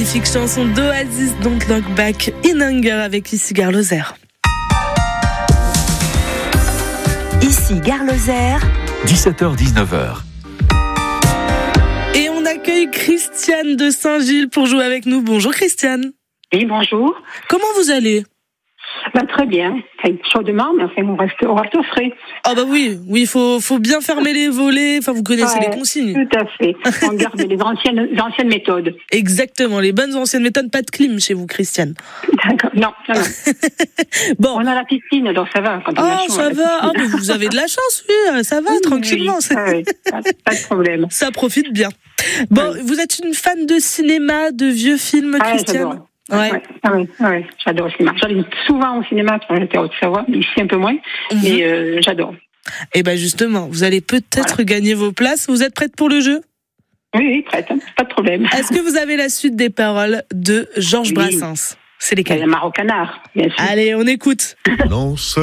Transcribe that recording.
Magnifique chanson d'Oasis, Don't Look Back in Anger avec ici Gare Lozère. Ici Gare Lozère, 17h-19h. Et on accueille Christiane de Saint-Gilles pour jouer avec nous. Bonjour Christiane. Oui, bonjour. Comment vous allez ? Très bien. Chaudement, mais enfin, on reste au frais. Ah bah oui, il faut bien fermer les volets. Enfin, vous connaissez les consignes. Tout à fait. On garde les anciennes méthodes. Exactement, les bonnes anciennes méthodes. Pas de clim chez vous, Christiane. D'accord. Non. Bon. On a la piscine, donc ça va. Ça va. Ah, mais vous avez de la chance, oui. Ça va, tranquillement. Oui, pas de problème. Ça profite bien. Bon, vous êtes une fan de cinéma, de vieux films, Christiane ? J'adore. Ouais, j'adore le cinéma. J'allais souvent au cinéma quand j'étais à Haute-Savoie, mais ici un peu moins, mais j'adore. Et ben justement, vous allez peut-être gagner vos places. Vous êtes prête pour le jeu ? Oui, prête, pas de problème. Est-ce que vous avez la suite des paroles de Georges Brassens ? C'est lesquelles ? La Marocanard, bien sûr. Allez, on écoute. Non,